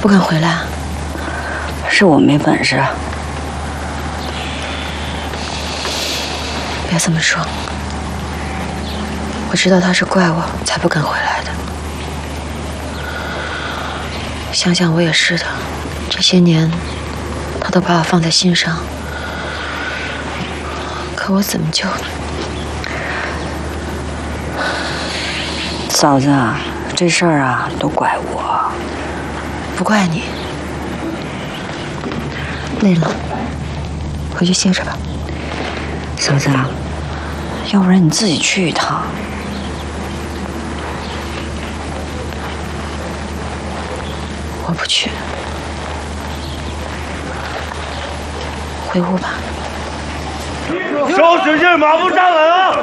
不肯回来？ 是我没本事。 别这么说，我知道他是怪我才不肯回来的。想想我也是的，这些年他都把我放在心上，可我怎么就…… 嫂子，这事儿啊都怪我， 不怪你。累了，回去歇着吧。 嫂子，要不然你自己去一趟。 我不去，回屋吧。 手使劲，马步站稳啊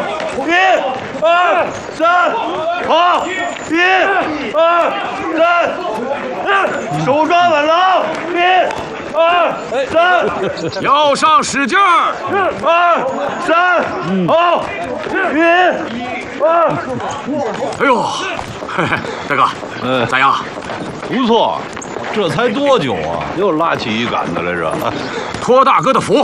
！1、2、3，好！1、2、3，手抓稳了啊！1、2、3， 腰上使劲儿 ！1、2、3，好！1、2。 哎呦，嘿嘿，大哥，咋样？ 不错，这才多久啊，又拉起一杆子来着。 托大哥的福。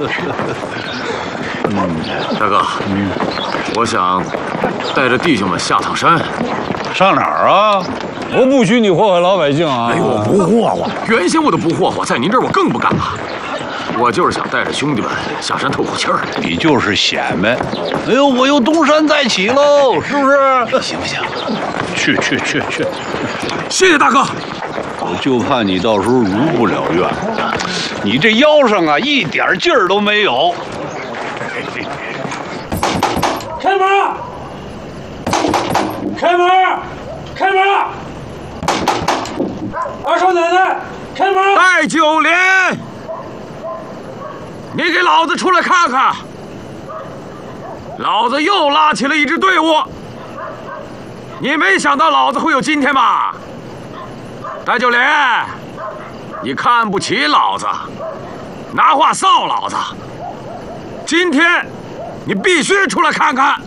大哥，我想带着弟兄们下趟山。 上哪儿啊？我不许你祸害老百姓啊！ 哎呦，我不霍霍，原先我都不霍霍，在您这儿我更不敢了。我就是想带着兄弟们下山透口气儿。 你就是显摆。哎呦，我又东山再起喽，是不是？ 行不行？ 去！ 谢谢大哥。 我就怕你到时候如不了愿。你这腰上啊，一点劲儿都没有。 开门！开门！开门！二少奶奶，开门！ 戴九莲，你给老子出来看看！老子又拉起了一支队伍。你没想到老子会有今天吧？戴九莲，你看不起老子，拿话臊老子。今天你必须出来看看。